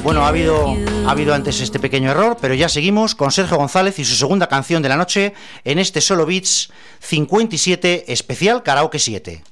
Bueno, ha habido antes este pequeño error, pero ya seguimos con Sergio González y su segunda canción de la noche en este Solo Beats 57 especial Karaoke 7.